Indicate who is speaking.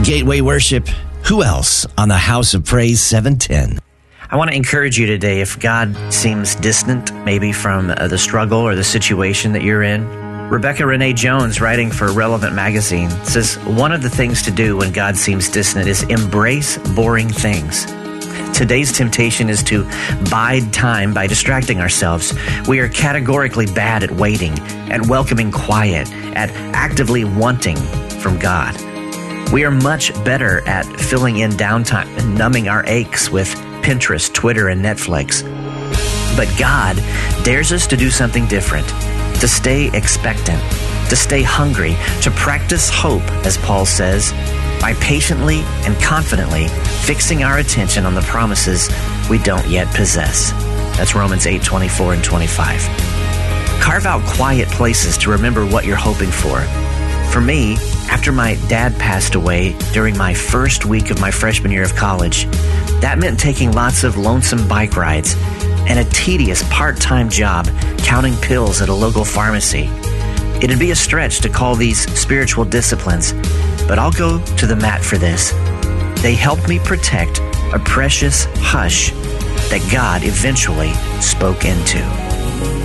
Speaker 1: Gateway Worship. Who else on the House of Praise 710?
Speaker 2: I want to encourage you today, if God seems distant, maybe from the struggle or the situation that you're in. Rebecca Renee Jones, writing for Relevant Magazine, says one of the things to do when God seems distant is embrace boring things. Today's temptation is to bide time by distracting ourselves. We are categorically bad at waiting, at welcoming quiet, at actively wanting from God. We are much better at filling in downtime and numbing our aches with Pinterest, Twitter, and Netflix. But God dares us to do something different, to stay expectant, to stay hungry, to practice hope, as Paul says, by patiently and confidently fixing our attention on the promises we don't yet possess. That's Romans 8:24 and 25. Carve out quiet places to remember what you're hoping for. For me, after my dad passed away during my first week of my freshman year of college, that meant taking lots of lonesome bike rides and a tedious part-time job counting pills at a local pharmacy. It'd be a stretch to call these spiritual disciplines, but I'll go to the mat for this. They helped me protect a precious hush that God eventually spoke into.